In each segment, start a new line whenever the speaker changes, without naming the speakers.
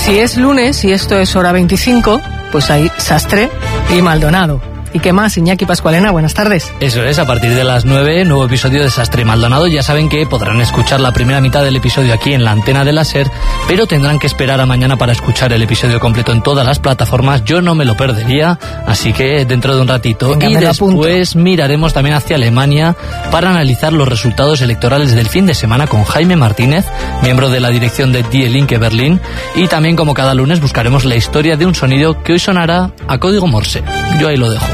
Si es lunes y esto es hora 25, pues hay Sastre y Maldonado. ¿Y qué más, Iñaki Pascualena? Buenas tardes.
Eso es, a partir de las 9, nuevo episodio de Sastre y Maldonado. Ya saben que podrán escuchar la primera mitad del episodio aquí en la antena de la SER, pero tendrán que esperar a mañana para escuchar el episodio completo en todas las plataformas. Yo no me lo perdería, así que dentro de un ratito.
Venga,
y después miraremos también hacia Alemania para analizar los resultados electorales del fin de semana con Jaime Martínez, miembro de la dirección de Die Linke Berlín, y también, como cada lunes, buscaremos la historia de un sonido que hoy sonará a código Morse. Yo ahí lo dejo.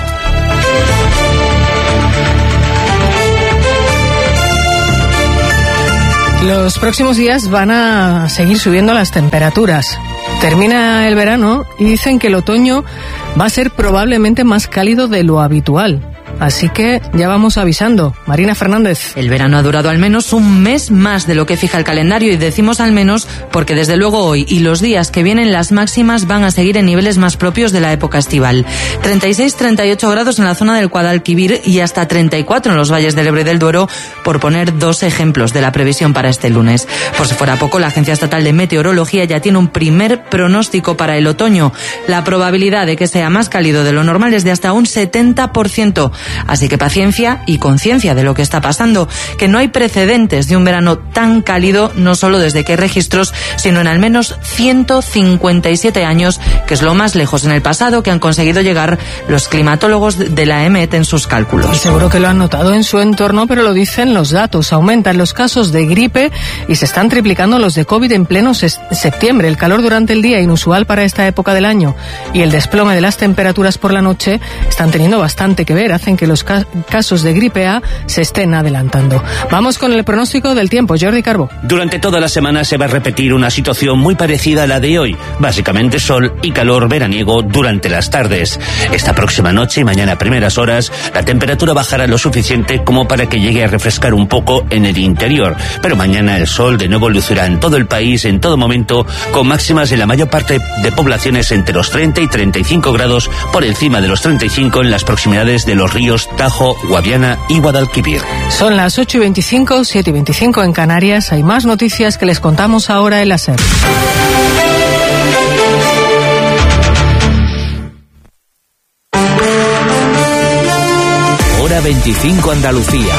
Los próximos días van a seguir subiendo las temperaturas. Termina el verano y dicen que el otoño va a ser probablemente más cálido de lo habitual. Así que ya vamos avisando. Marina Fernández.
El verano ha durado al menos un mes más de lo que fija el calendario, y decimos al menos porque desde luego hoy y los días que vienen las máximas van a seguir en niveles más propios de la época estival. 36-38 grados en la zona del Guadalquivir y hasta 34 en los valles del Ebro y del Duero, por poner dos ejemplos de la previsión para este lunes. Por si fuera poco, la Agencia Estatal de Meteorología ya tiene un primer pronóstico para el otoño. La probabilidad de que sea más cálido de lo normal es de hasta un 70%. Así que paciencia y conciencia de lo que está pasando, que no hay precedentes de un verano tan cálido, no solo desde que hay registros, sino en al menos 157 años, que es lo más lejos en el pasado que han conseguido llegar los climatólogos de la EMET en sus cálculos.
Y seguro que lo han notado en su entorno, pero lo dicen los datos. Aumentan los casos de gripe y se están triplicando los de COVID en pleno septiembre. El calor durante el día, inusual para esta época del año, y el desplome de las temperaturas por la noche están teniendo bastante que ver. Hacen que los casos de gripe A se estén adelantando. Vamos con el pronóstico del tiempo. Jordi Carbó.
Durante toda la semana se va a repetir una situación muy parecida a la de hoy. Básicamente sol y calor veraniego durante las tardes. Esta próxima noche y mañana a primeras horas, la temperatura bajará lo suficiente como para que llegue a refrescar un poco en el interior. Pero mañana el sol de nuevo lucirá en todo el país en todo momento, con máximas en la mayor parte de poblaciones entre los 30 y 35 grados, por encima de los 35 en las proximidades de los ríos Tajo, Guadiana y Guadalquivir.
Son las 8:25, 7:25 en Canarias. Hay más noticias que les contamos ahora en la SER.
Hora 25 Andalucía.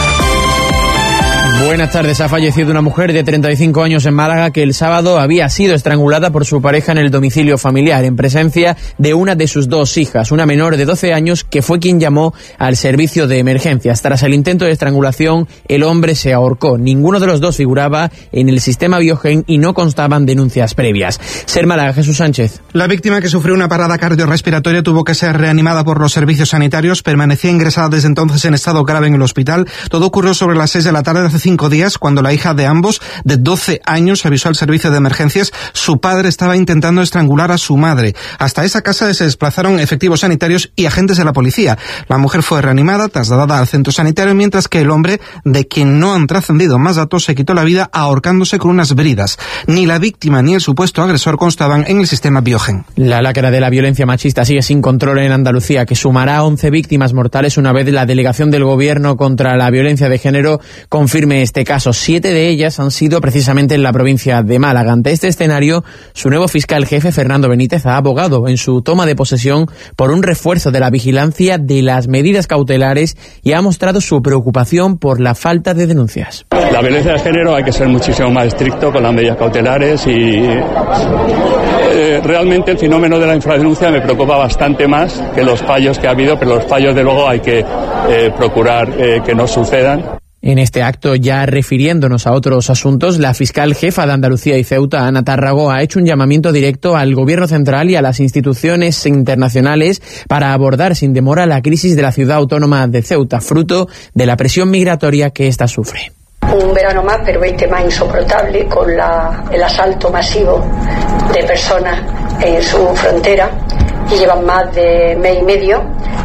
Buenas tardes. Ha fallecido una mujer de 35 años en Málaga que el sábado había sido estrangulada por su pareja en el domicilio familiar, en presencia de una de sus dos hijas, una menor de 12 años que fue quien llamó al servicio de emergencias. Tras el intento de estrangulación, el hombre se ahorcó. Ninguno de los dos figuraba en el sistema Biogen y no constaban denuncias previas. SER Málaga, Jesús Sánchez.
La víctima, que sufrió una parada cardiorrespiratoria, tuvo que ser reanimada por los servicios sanitarios. Permanecía ingresada desde entonces en estado grave en el hospital. Todo ocurrió sobre las 6 de la tarde de hace 5 días, cuando la hija de ambos, de 12 años, avisó al servicio de emergencias. Su padre estaba intentando estrangular a su madre. Hasta esa casa se desplazaron efectivos sanitarios y agentes de la policía. La mujer fue reanimada, trasladada al centro sanitario, mientras que el hombre, de quien no han trascendido más datos, se quitó la vida ahorcándose con unas bridas. Ni la víctima ni el supuesto agresor constaban en el sistema Biogen.
La lacra de la violencia machista sigue sin control en Andalucía, que sumará 11 víctimas mortales una vez la delegación del Gobierno contra la violencia de género confirme este caso. 7 de ellas han sido precisamente en la provincia de Málaga. Ante este escenario, su nuevo fiscal jefe, Fernando Benítez, ha abogado en su toma de posesión por un refuerzo de la vigilancia de las medidas cautelares y ha mostrado su preocupación por la falta de denuncias.
La violencia de género hay que ser muchísimo más estricto con las medidas cautelares y realmente el fenómeno de la infradenuncia me preocupa bastante más que los fallos que ha habido, pero los fallos de luego hay que procurar que no sucedan.
En este acto, ya refiriéndonos a otros asuntos, la fiscal jefa de Andalucía y Ceuta, Ana Tárrago, ha hecho un llamamiento directo al Gobierno central y a las instituciones internacionales para abordar sin demora la crisis de la ciudad autónoma de Ceuta, fruto de la presión migratoria que ésta sufre.
Un verano más, pero este más insoportable, con el asalto masivo de personas en su frontera, y llevan más de mes y medio.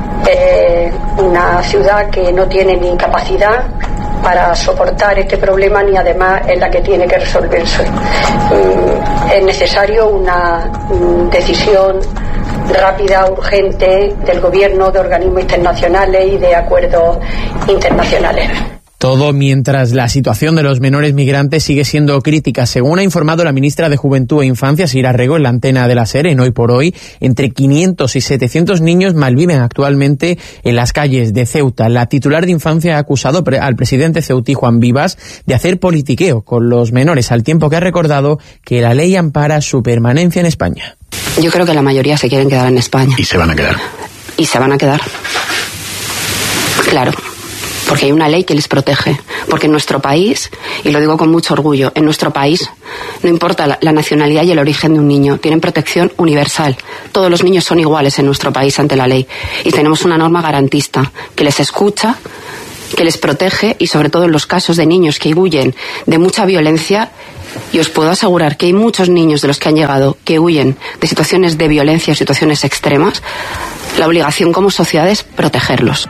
Una ciudad que no tiene ni capacidad para soportar este problema, ni además es la que tiene que resolverse. Es necesario una decisión rápida, urgente, del Gobierno, de organismos internacionales y de acuerdos internacionales.
Todo mientras la situación de los menores migrantes sigue siendo crítica. Según ha informado la ministra de Juventud e Infancia, Sira Rego, en la antena de la SER, en Hoy por Hoy, entre 500 y 700 niños malviven actualmente en las calles de Ceuta. La titular de Infancia ha acusado al presidente ceutí, Juan Vivas, de hacer politiqueo con los menores, al tiempo que ha recordado que la ley ampara su permanencia en España.
Yo creo que la mayoría se quieren quedar en España.
¿Y se van a quedar?
Y se van a quedar. Claro. Porque hay una ley que les protege. Porque en nuestro país, y lo digo con mucho orgullo, en nuestro país no importa la nacionalidad y el origen de un niño, tienen protección universal. Todos los niños son iguales en nuestro país ante la ley. Y tenemos una norma garantista que les escucha, que les protege, y sobre todo en los casos de niños que huyen de mucha violencia. Y os puedo asegurar que hay muchos niños de los que han llegado que huyen de situaciones de violencia o situaciones extremas. La obligación como sociedad es protegerlos.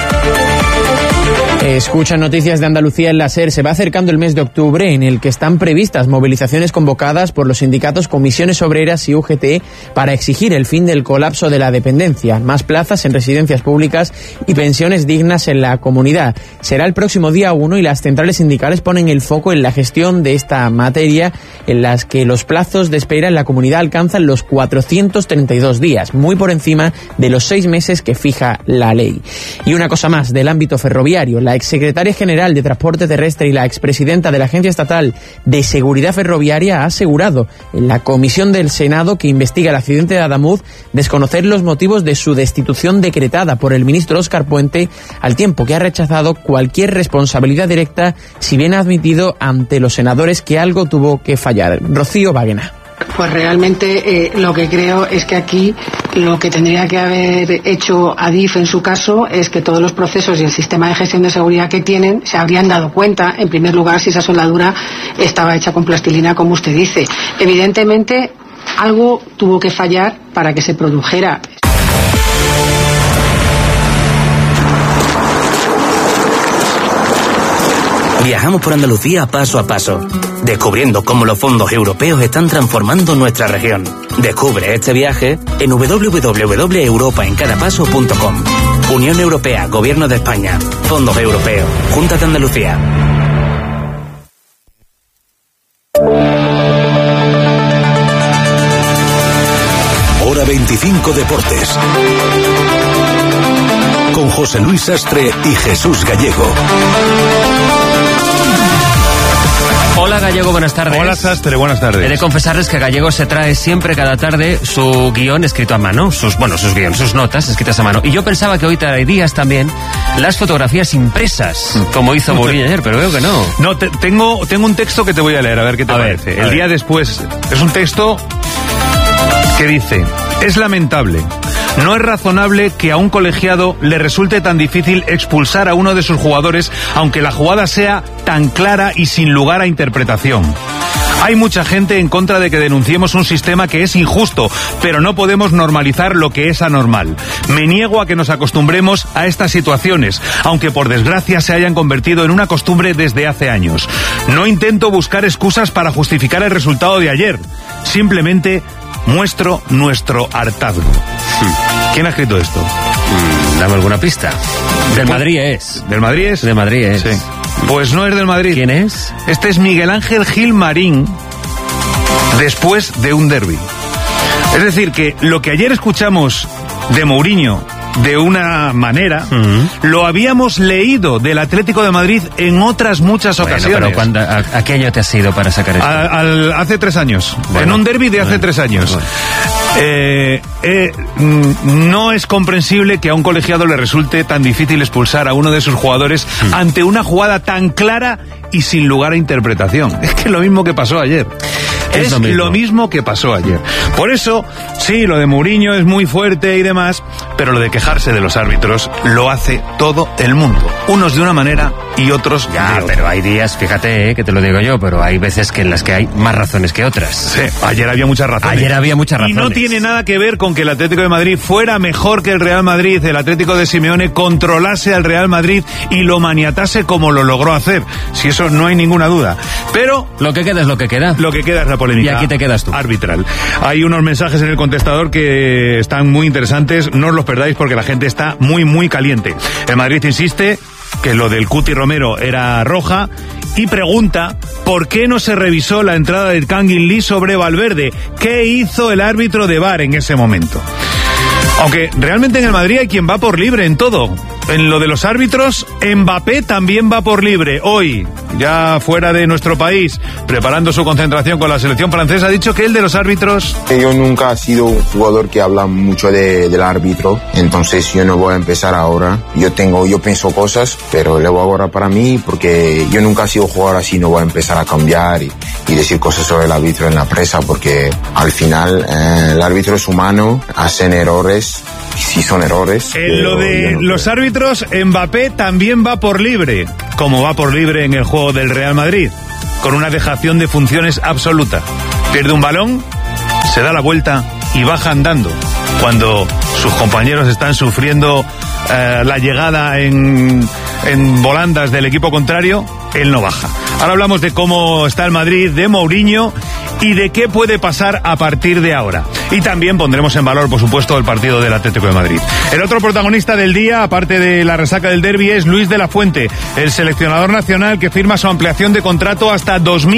Escuchan Noticias de Andalucía en la SER. Se va acercando el mes de octubre, en el que están previstas movilizaciones convocadas por los sindicatos Comisiones Obreras y UGT para exigir el fin del colapso de la dependencia, más plazas en residencias públicas y pensiones dignas en la comunidad. Será el próximo día 1 y las centrales sindicales ponen el foco en la gestión de esta materia, en las que los plazos de espera en la comunidad alcanzan los 432 días, muy por encima de los 6 meses que fija la ley. Y una cosa más del ámbito ferroviario. La exsecretaria general de Transporte Terrestre y la expresidenta de la Agencia Estatal de Seguridad Ferroviaria ha asegurado en la comisión del Senado que investiga el accidente de Adamuz desconocer los motivos de su destitución decretada por el ministro Óscar Puente, al tiempo que ha rechazado cualquier responsabilidad directa, si bien ha admitido ante los senadores que algo tuvo que fallar. Rocío Baguena.
Pues realmente lo que creo es que aquí lo que tendría que haber hecho Adif en su caso es que todos los procesos y el sistema de gestión de seguridad que tienen se habrían dado cuenta, en primer lugar, si esa soldadura estaba hecha con plastilina, como usted dice. Evidentemente, algo tuvo que fallar para que se produjera.
Viajamos por Andalucía paso a paso, descubriendo cómo los fondos europeos están transformando nuestra región. Descubre este viaje en www.europaencadapaso.com. Unión Europea, Gobierno de España, Fondos Europeos, Junta de Andalucía.
Hora 25 Deportes. Con José Luis Sastre y Jesús Gallego.
Hola Gallego, buenas tardes.
Hola Sastre, buenas tardes.
He de confesarles que Gallego se trae siempre cada tarde su guión escrito a mano, sus notas escritas a mano. Y yo pensaba que hoy traerías también las fotografías impresas, como hizo Mourinho ayer, pero veo que no.
No, tengo un texto que te voy a leer, a ver qué te parece. El día después, es un texto que dice: es lamentable. No es razonable que a un colegiado le resulte tan difícil expulsar a uno de sus jugadores, aunque la jugada sea tan clara y sin lugar a interpretación. Hay mucha gente en contra de que denunciemos un sistema que es injusto, pero no podemos normalizar lo que es anormal. Me niego a que nos acostumbremos a estas situaciones, aunque por desgracia se hayan convertido en una costumbre desde hace años. No intento buscar excusas para justificar el resultado de ayer. Simplemente muestro nuestro hartazgo. ¿Quién ha escrito esto?
Dame alguna pista. Del Madrid es.
¿Del Madrid es?
Del Madrid es.
Sí. Pues no es del Madrid.
¿Quién es?
Este es Miguel Ángel Gil Marín, después de un derbi. Es decir, que lo que ayer escuchamos de Mourinho, de una manera, lo habíamos leído del Atlético de Madrid en otras muchas ocasiones.
Pero ¿a qué año te has ido para sacar esto?
Hace 3 años. Bueno, en un derbi de hace 3 años. No es comprensible que a un colegiado le resulte tan difícil expulsar a uno de sus jugadores ante una jugada tan clara y sin lugar a interpretación. Es que es lo mismo que pasó ayer. Es lo mismo que pasó ayer. Por eso, sí, lo de Mourinho es muy fuerte y demás, pero lo de quejarse de los árbitros lo hace todo el mundo. Unos de una manera y otros de otra.
Pero hay días, fíjate, que te lo digo yo, pero hay veces en las que hay más razones que otras.
Sí, ayer había muchas razones. Y no tiene nada que ver con que el Atlético de Madrid fuera mejor que el Real Madrid, el Atlético de Simeone controlase al Real Madrid y lo maniatase como lo logró hacer. Si eso no hay ninguna duda. Pero
lo que queda es lo que queda.
Lo que queda es la polémica.
Y aquí te quedas tú.
Arbitral. Hay unos mensajes en el contestador que están muy interesantes. No os los perdáis porque la gente está muy, muy caliente. El Madrid insiste que lo del Cuti Romero era roja, y pregunta por qué no se revisó la entrada del Kangin Lee sobre Valverde. ¿Qué hizo el árbitro de VAR en ese momento? Aunque realmente en el Madrid hay quien va por libre en todo. En lo de los árbitros, Mbappé también va por libre. Hoy, ya fuera de nuestro país, preparando su concentración con la selección francesa, ha dicho que el de los árbitros...
Yo nunca he sido un jugador que habla mucho del árbitro, entonces yo no voy a empezar ahora. Yo pienso cosas, pero le voy a guardar para mí, porque yo nunca he sido jugador así, no voy a empezar a cambiar y decir cosas sobre el árbitro en la prensa, porque al final el árbitro es humano, hacen errores. Si son errores.
En lo de los árbitros, Mbappé también va por libre, como va por libre en el juego del Real Madrid, con una dejación de funciones absoluta. Pierde un balón, se da la vuelta y baja andando, cuando sus compañeros están sufriendo la llegada en volandas del equipo contrario. Él no baja. Ahora hablamos de cómo está el Madrid, de Mourinho y de qué puede pasar a partir de ahora. Y también pondremos en valor, por supuesto, el partido del Atlético de Madrid. El otro protagonista del día, aparte de la resaca del derbi, es Luis de la Fuente, el seleccionador nacional que firma su ampliación de contrato hasta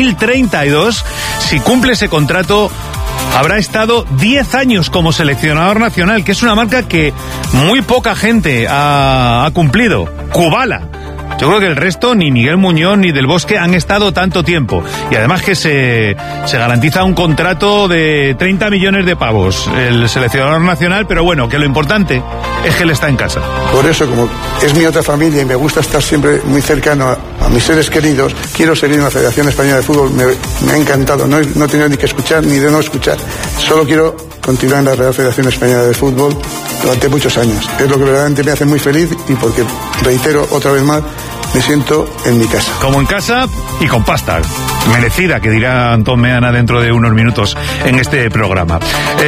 2032. Si cumple ese contrato, habrá estado 10 años como seleccionador nacional, que es una marca que muy poca gente ha cumplido. Kubala. Yo creo que el resto, ni Miguel Muñoz ni Del Bosque, han estado tanto tiempo. Y además que se garantiza un contrato de 30 millones de pavos, el seleccionador nacional, pero bueno, que lo importante es que él está en casa.
Por eso, como es mi otra familia y me gusta estar siempre muy cercano a mis seres queridos, quiero seguir en la Federación Española de Fútbol. Me ha encantado, no he tenido ni que escuchar ni de no escuchar. Solo quiero continuar en la Real Federación Española de Fútbol durante muchos años. Es lo que verdaderamente me hace muy feliz y porque, reitero otra vez más, me siento en mi casa.
Como en casa y con pasta. Merecida, que dirá Antón Meana dentro de unos minutos en este programa.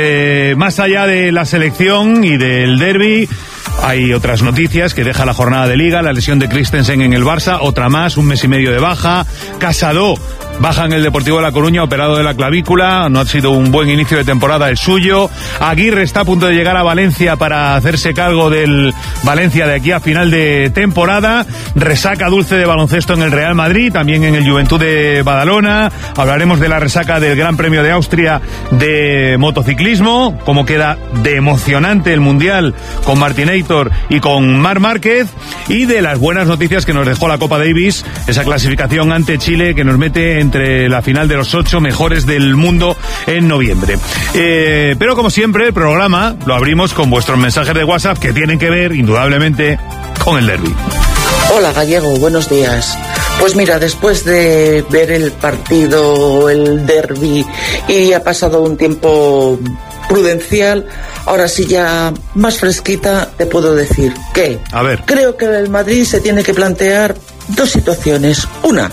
Más allá de la selección y del derbi, hay otras noticias que deja la jornada de Liga. La lesión de Christensen en el Barça, otra más, 1 mes y medio de baja. Casado baja en el Deportivo de La Coruña, operado de la clavícula. No ha sido un buen inicio de temporada el suyo. Aguirre está a punto de llegar a Valencia para hacerse cargo del Valencia de aquí a final de temporada. Resaca dulce de baloncesto en el Real Madrid, también en el Juventud de Badalona. Hablaremos de la resaca del Gran Premio de Austria de motociclismo, cómo queda de emocionante el Mundial con Martinator y con Marc Márquez, y de las buenas noticias que nos dejó la Copa Davis, esa clasificación ante Chile que nos mete entre la final de los 8 mejores del mundo en noviembre. Pero como siempre, el programa lo abrimos con vuestros mensajes de WhatsApp que tienen que ver, indudablemente, con el derbi.
Hola Gallego, buenos días. Pues mira, después de ver el partido, el derbi, y ha pasado un tiempo prudencial, ahora sí ya más fresquita, te puedo decir que
a ver,
creo que el Madrid se tiene que plantear 2 situaciones. Una,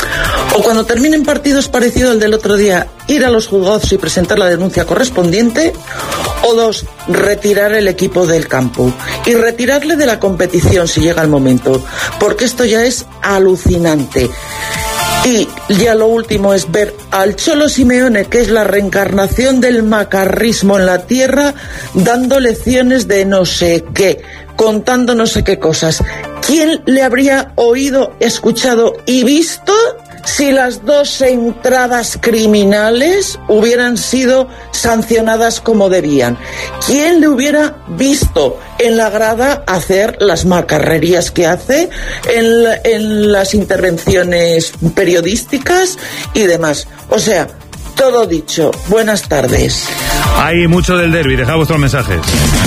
o cuando terminen partidos parecido al del otro día, ir a los juzgados y presentar la denuncia correspondiente, o 2, retirar el equipo del campo y retirarle de la competición si llega el momento, porque esto ya es alucinante. Y ya lo último es ver al Cholo Simeone, que es la reencarnación del macarrismo en la tierra, dando lecciones de no sé qué, contando no sé qué cosas. ¿Quién le habría oído, escuchado y visto si las 2 entradas criminales hubieran sido sancionadas como debían? ¿Quién le hubiera visto en la grada hacer las macarrerías que hace, en las intervenciones periodísticas y demás? O sea, todo dicho. Buenas tardes.
Hay mucho del derbi, dejad vuestros mensajes.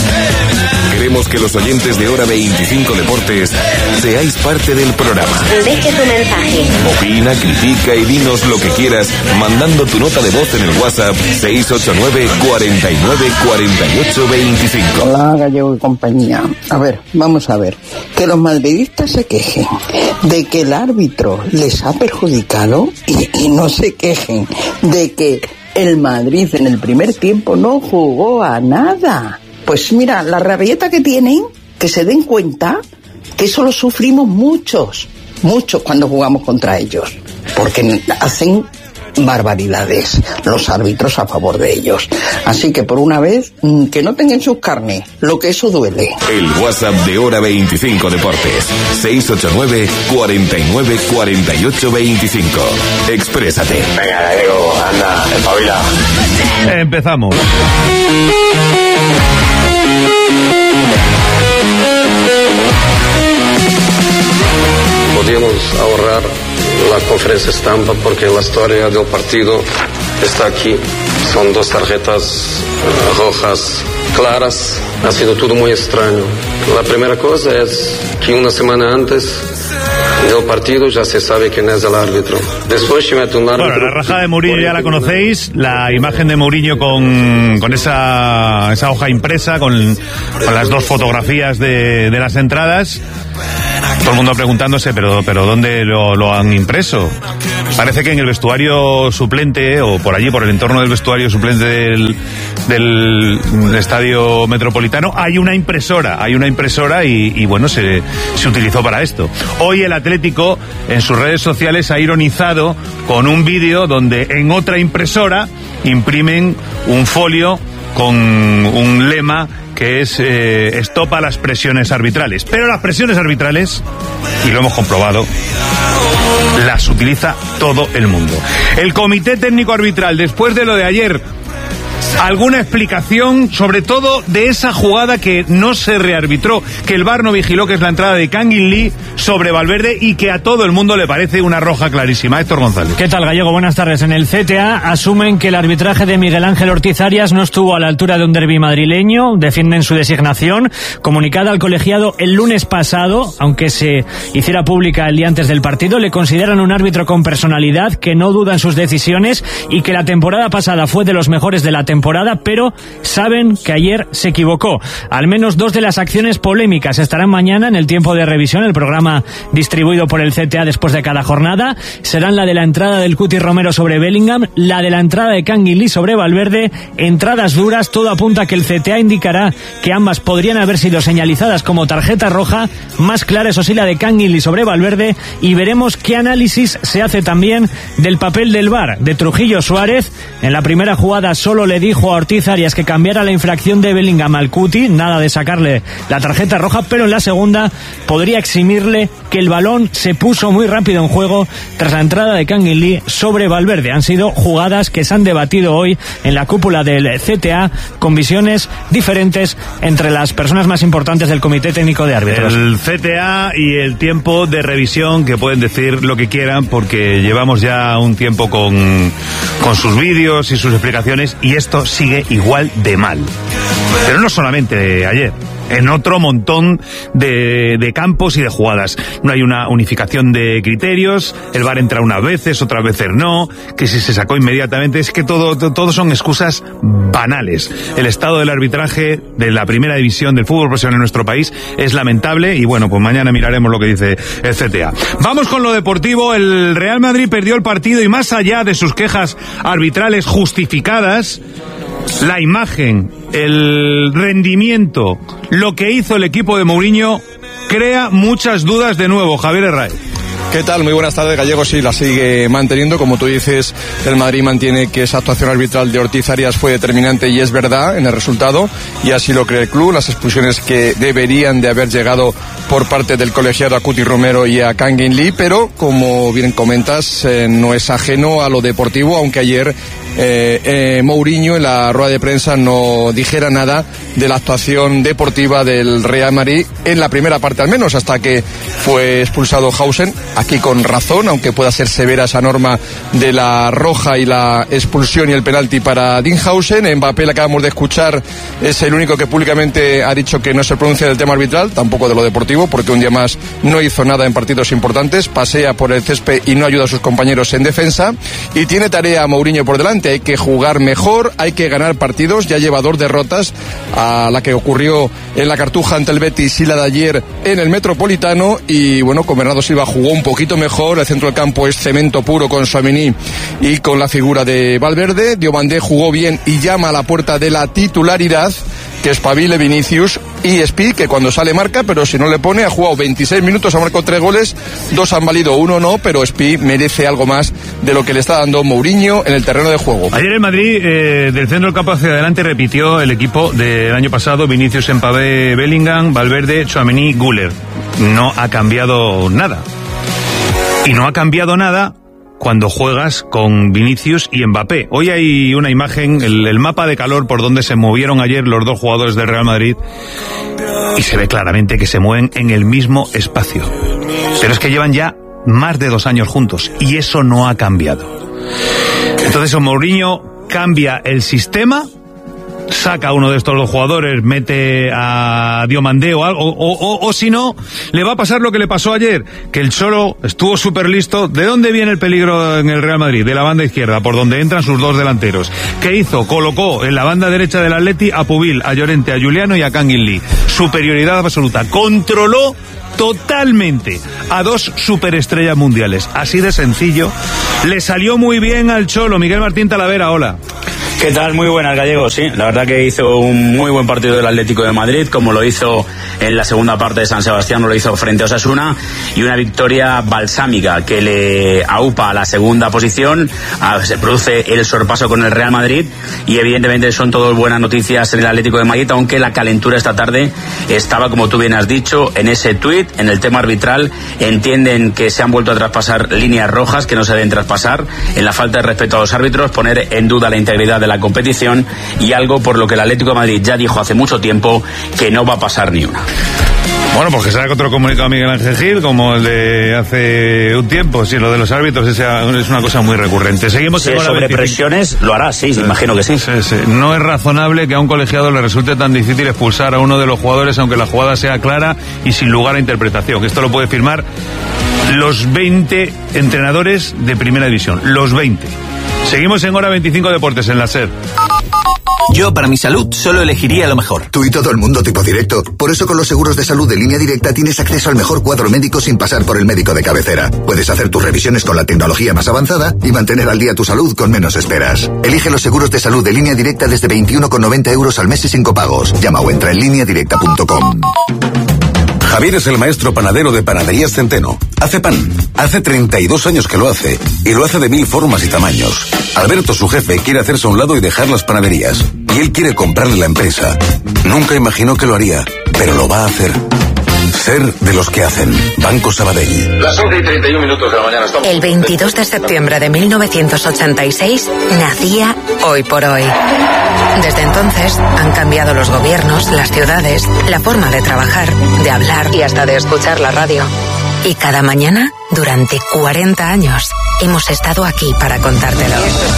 Queremos que los oyentes de Hora 25 Deportes seáis parte del programa.
Deje tu mensaje.
Opina, critica y dinos lo que quieras mandando tu nota de voz en el WhatsApp 689 49 48 25.
Hola Gallego y compañía. A ver, vamos a ver. Que los madridistas se quejen de que el árbitro les ha perjudicado y no se quejen de que el Madrid en el primer tiempo no jugó a nada. Pues mira, la rabieta que tienen, que se den cuenta que eso lo sufrimos muchos cuando jugamos contra ellos, porque hacen barbaridades los árbitros a favor de ellos. Así que por una vez, que no tengan sus carnes, lo que eso duele.
El WhatsApp de Hora 25 Deportes, 689 49 48 25. Exprésate.
Venga, Gallego, anda, espabila.
Empezamos.
Podíamos ahorrar la conferencia estampa porque la historia del partido está aquí. Son 2 tarjetas rojas claras. Ha sido todo muy extraño. La primera cosa es que una semana antes del partido ya se sabe quién es el árbitro. Después se mete un árbitro.
Bueno, la rajada de Mourinho ya la conocéis, la imagen de Mourinho con esa hoja impresa, con las 2 fotografías de las entradas. Todo el mundo preguntándose, pero ¿dónde lo han impreso? Parece que en el vestuario suplente, o por allí, por el entorno del vestuario suplente del Estadio Metropolitano, hay una impresora y bueno, se utilizó para esto. Hoy el Atlético en sus redes sociales ha ironizado con un vídeo donde en otra impresora imprimen un folio con un lema que es estopa las presiones arbitrales. Pero las presiones arbitrales, y lo hemos comprobado, las utiliza todo el mundo. El Comité Técnico Arbitral, después de lo de ayer, alguna explicación, sobre todo de esa jugada que no se rearbitró, que el VAR no vigiló, que es la entrada de Kangin Lee sobre Valverde y que a todo el mundo le parece una roja clarísima. Héctor González.
¿Qué tal, Gallego? Buenas tardes. En el CTA asumen que el arbitraje de Miguel Ángel Ortiz Arias no estuvo a la altura de un derbi madrileño, defienden su designación, comunicada al colegiado el lunes pasado, aunque se hiciera pública el día antes del partido. Le consideran un árbitro con personalidad, que no duda en sus decisiones y que la temporada pasada fue de los mejores de la temporada, pero saben que ayer se equivocó. Al menos 2 de las acciones polémicas estarán mañana en el tiempo de revisión, el programa distribuido por el CTA después de cada jornada. Serán la de la entrada del Cuti Romero sobre Bellingham, la de la entrada de Kangin Lee sobre Valverde, entradas duras. Todo apunta a que el CTA indicará que ambas podrían haber sido señalizadas como tarjeta roja, más clara eso sí la de Kangin Lee sobre Valverde, y veremos qué análisis se hace también del papel del VAR de Trujillo Suárez. En la primera jugada solo le dijo a Ortiz Arias que cambiara la infracción de Bellingham al Cuti, nada de sacarle la tarjeta roja, pero en la segunda podría eximirle que el balón se puso muy rápido en juego tras la entrada de Kangin Lee sobre Valverde. Han sido jugadas que se han debatido hoy en la cúpula del CTA con visiones diferentes entre las personas más importantes del Comité Técnico de Árbitros.
El CTA y el tiempo de revisión, que pueden decir lo que quieran porque llevamos ya un tiempo con sus vídeos y sus explicaciones, y esto sigue igual de mal. Pero no solamente ayer, en otro montón de campos y de jugadas. No hay una unificación de criterios, el VAR entra unas veces, otras veces no, que si se sacó inmediatamente, es que todo son excusas banales. El estado del arbitraje de la primera división del fútbol profesional en nuestro país es lamentable, y bueno, pues mañana miraremos lo que dice el CTA. Vamos con lo deportivo. El Real Madrid perdió el partido y más allá de sus quejas arbitrales justificadas, la imagen, el rendimiento, lo que hizo el equipo de Mourinho crea muchas dudas de nuevo. Javier Herrera.
¿Qué tal? Muy buenas tardes, Gallego. Sí, la sigue manteniendo. Como tú dices, el Madrid mantiene que esa actuación arbitral de Ortiz Arias fue determinante, y es verdad en el resultado, y así lo cree el club. Las expulsiones que deberían de haber llegado por parte del colegiado a Cuti Romero y a Kangin Lee, pero como bien comentas, no es ajeno a lo deportivo, aunque ayer Mourinho en la rueda de prensa no dijera nada de la actuación deportiva del Real Madrid en la primera parte, al menos hasta que fue expulsado Hausen, aquí con razón, aunque pueda ser severa esa norma de la roja y la expulsión y el penalti para Dinhausen. Mbappé, le acabamos de escuchar, es el único que públicamente ha dicho que no se pronuncia del tema arbitral, tampoco de lo deportivo, porque un día más no hizo nada en partidos importantes, pasea por el césped y no ayuda a sus compañeros en defensa, y tiene tarea Mourinho por delante. Evidentemente hay que jugar mejor, hay que ganar partidos, ya lleva 2 derrotas, a la que ocurrió en la Cartuja ante el Betis y la de ayer en el Metropolitano, y bueno, con Bernardo Silva jugó un poquito mejor, el centro del campo es cemento puro con Tchouaméni y con la figura de Valverde. Diomandé jugó bien y llama a la puerta de la titularidad, que espabile Vinicius, y Spi, que cuando sale marca, pero si no le pone, ha jugado 26 minutos, ha marcado 3 goles, 2 han valido, 1 no, pero Spi merece algo más de lo que le está dando Mourinho en el terreno de juego.
Ayer el Madrid, del centro del campo hacia adelante, repitió el equipo del año pasado: Vinicius, Mbappé, Bellingham, Valverde, Tchouaméni, Güler. No ha cambiado nada. Y no ha cambiado nada cuando juegas con Vinicius y Mbappé. Hoy hay una imagen, el mapa de calor por donde se movieron ayer los dos jugadores del Real Madrid, y se ve claramente que se mueven en el mismo espacio. Pero es que llevan ya más de 2 años juntos y eso no ha cambiado. Entonces Mourinho cambia el sistema, saca a uno de estos dos jugadores, mete a Diomandé o algo, o si no, le va a pasar lo que le pasó ayer, que el Cholo estuvo súper listo. ¿De dónde viene el peligro en el Real Madrid? De la banda izquierda, por donde entran sus 2 delanteros. ¿Qué hizo? Colocó en la banda derecha del Atleti a Pubil, a Llorente, a Juliano y a Kangin Lee. Superioridad absoluta. Controló totalmente a 2 superestrellas mundiales. Así de sencillo. Le salió muy bien al Cholo. Miguel Martín Talavera, hola.
¿Qué tal? Muy buenas, Gallego. Sí, la verdad que hizo un muy buen partido del Atlético de Madrid, como lo hizo en la segunda parte de San Sebastián, lo hizo frente a Osasuna, y una victoria balsámica que le aupa a la segunda posición. Se produce el sorpaso con el Real Madrid y evidentemente son todas buenas noticias en el Atlético de Madrid, aunque la calentura esta tarde estaba, como tú bien has dicho, en ese tuit, en el tema arbitral. Entienden que se han vuelto a traspasar líneas rojas que no se deben traspasar, en la falta de respeto a los árbitros, poner en duda la integridad de la competición, y algo por lo que el Atlético de Madrid ya dijo hace mucho tiempo que no va a pasar ni una.
Bueno, pues que saque otro comunicado Miguel Ángel Gil, como el de hace un tiempo. Sí, lo de los árbitros es una cosa muy recurrente. Seguimos.
Si es sobre presiones, lo hará, sí, imagino que sí.
Sí. No es razonable que a un colegiado le resulte tan difícil expulsar a uno de los jugadores, aunque la jugada sea clara y sin lugar a interpretación. Esto lo puede firmar los 20 entrenadores de Primera División. Los 20. Seguimos en Hora 25 Deportes, en la SER.
Yo, para mi salud, solo elegiría lo mejor.
Tú y todo el mundo tipo directo. Por eso con los seguros de salud de Línea Directa tienes acceso al mejor cuadro médico sin pasar por el médico de cabecera. Puedes hacer tus revisiones con la tecnología más avanzada y mantener al día tu salud con menos esperas. Elige los seguros de salud de Línea Directa desde 21,90 € al mes y sin copagos. Llama o entra en lineadirecta.com.
Javier es el maestro panadero de Panaderías Centeno. Hace pan. Hace 32 años que lo hace. Y lo hace de 1000 formas y tamaños. Alberto, su jefe, quiere hacerse a un lado y dejar las panaderías. Y él quiere comprarle la empresa. Nunca imaginó que lo haría, pero lo va a hacer. Ser de los que hacen. Banco Sabadell.
Las 11:31 de la mañana. Estamos...
El 22 de septiembre de 1986 nacía Hoy por Hoy. Desde entonces han cambiado los gobiernos, las ciudades, la forma de trabajar, de hablar y hasta de escuchar la radio. Y cada mañana, durante 40 años, hemos estado aquí para contártelo.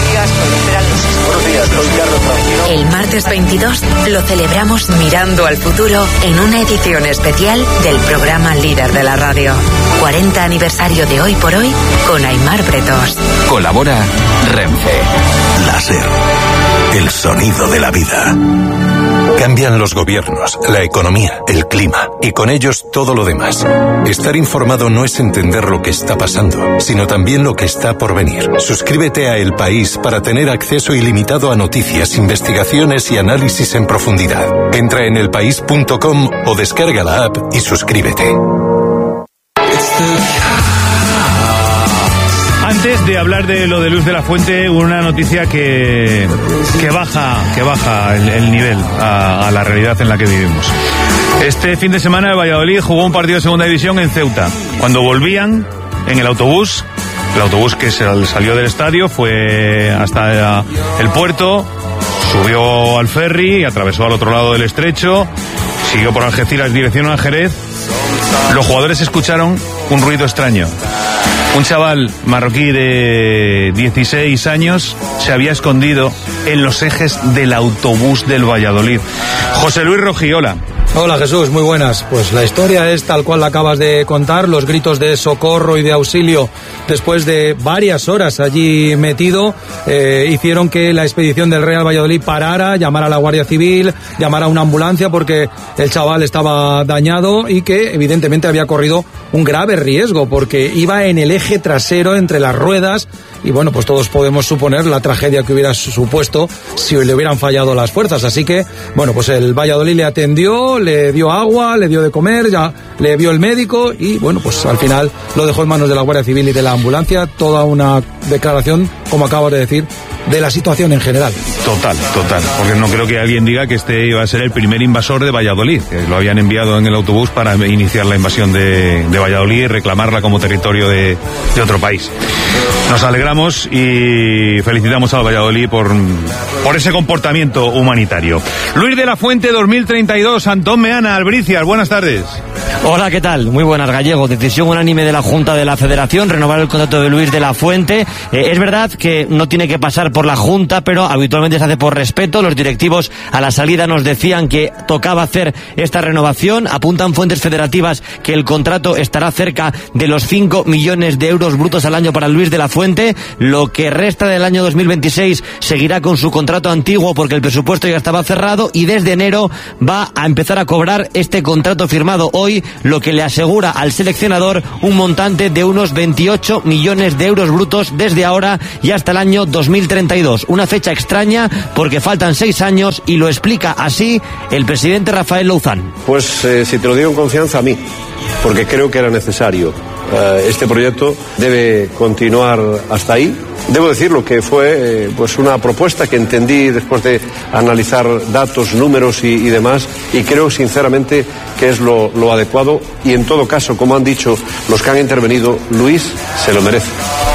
El martes 22 lo celebramos mirando al futuro en una edición especial del programa líder de la radio. 40 aniversario de Hoy por Hoy con Aimar Bretos.
Colabora Renfe. La SER. El sonido de la vida. Cambian los gobiernos, la economía, el clima y con ellos todo lo demás. Estar informado no es entender lo que está pasando, sino también lo que está por venir. Suscríbete a El País para tener acceso ilimitado a noticias, investigaciones y análisis en profundidad. Entra en elpaís.com o descarga la app y suscríbete.
Antes de hablar de lo de Luis de la Fuente, una noticia que baja el nivel a la realidad en la que vivimos. Este fin de semana el Valladolid jugó un partido de segunda división en Ceuta. Cuando volvían en el autobús que salió del estadio, fue hasta el puerto, subió al ferry, atravesó al otro lado del estrecho, siguió por Algeciras dirección a Jerez. Los jugadores escucharon un ruido extraño. Un chaval marroquí de 16 años se había escondido en los ejes del autobús del Valladolid. José Luis Rojiola.
Hola Jesús, muy buenas. Pues la historia es tal cual la acabas de contar, los gritos de socorro y de auxilio después de varias horas allí metido hicieron que la expedición del Real Valladolid parara, llamara a la Guardia Civil, llamara a una ambulancia porque el chaval estaba dañado y que evidentemente había corrido un grave riesgo porque iba en el eje trasero entre las ruedas y bueno, pues todos podemos suponer la tragedia que hubiera supuesto si le hubieran fallado las fuerzas. Así que, bueno, pues el Valladolid le atendió, le dio agua, le dio de comer, ya le vio el médico y bueno, pues al final lo dejó en manos de la Guardia Civil y de la ambulancia. Toda una declaración, como acabas de decir, de la situación en general.
Total, porque no creo que alguien diga que este iba a ser el primer invasor de Valladolid, que lo habían enviado en el autobús para iniciar la invasión de Valladolid y reclamarla como territorio de otro país. Nos alegramos y felicitamos al Valladolid por ese comportamiento humanitario. Luis de la Fuente 2032, Antón Meana, Albricias, buenas tardes.
Hola, ¿qué tal? Muy buenas, Gallego. Decisión unánime de la Junta de la Federación, renovar el contrato de Luis de la Fuente. Es verdad que no tiene que pasar por la Junta, pero habitualmente se hace por respeto. Los directivos a la salida nos decían que tocaba hacer esta renovación. Apuntan fuentes federativas que el contrato estará cerca de los 5 millones de euros brutos al año para Luis de la Fuente. Lo que resta del año 2026 seguirá con su contrato antiguo porque el presupuesto ya estaba cerrado y desde enero va a empezar a cobrar este contrato firmado hoy, lo que le asegura al seleccionador un montante de unos 28 millones de euros brutos desde ahora y hasta el año 2032. Una fecha extraña porque faltan 6 años y lo explica así el presidente Rafael Louzán.
Pues si te lo digo en confianza, a mí, porque creo que era necesario. Este proyecto debe continuar hasta ahí. Debo decirlo que fue pues una propuesta que entendí después de analizar datos, números y demás, y creo sinceramente que es lo adecuado y en todo caso, como han dicho los que han intervenido, Luis se lo merece.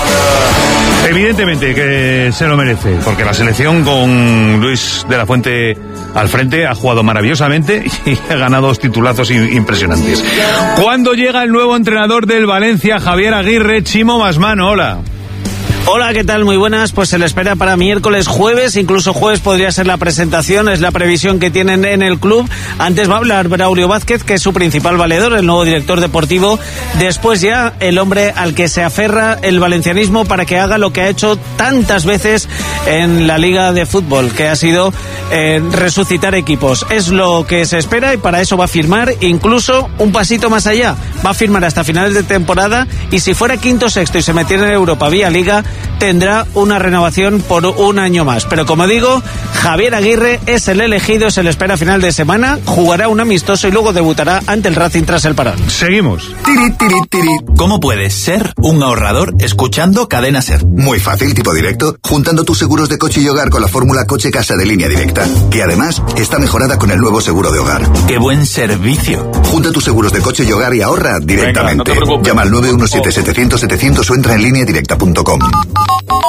Evidentemente que se lo merece, porque la selección con Luis de la Fuente al frente ha jugado maravillosamente y ha ganado 2 titulazos impresionantes. ¿Cuándo llega el nuevo entrenador del Valencia, Javier Aguirre? Chimo Masmano, hola.
Hola, ¿qué tal? Muy buenas. Pues se le espera para miércoles, jueves, incluso jueves podría ser la presentación, es la previsión que tienen en el club. Antes va a hablar Braulio Vázquez, que es su principal valedor, el nuevo director deportivo. Después ya el hombre al que se aferra el valencianismo para que haga lo que ha hecho tantas veces en la Liga de Fútbol, que ha sido resucitar equipos. Es lo que se espera y para eso va a firmar incluso un pasito más allá. Va a firmar hasta finales de temporada y si fuera quinto, sexto y se metiera en Europa vía Liga, tendrá una renovación por un año más. Pero como digo, Javier Aguirre es el elegido, se le espera a final de semana, jugará un amistoso y luego debutará ante el Racing tras el parón.
Seguimos.
¿Cómo puedes ser un ahorrador escuchando Cadena Ser?
Muy fácil, tipo directo, juntando tus seguros de coche y hogar con la fórmula Coche-Casa de Línea Directa, que además está mejorada con el nuevo seguro de hogar.
¡Qué buen servicio!
Junta tus seguros de coche y hogar y ahorra directamente.
Venga, no te preocupes.
Llama al 917-700-700 o entra en lineadirecta.com.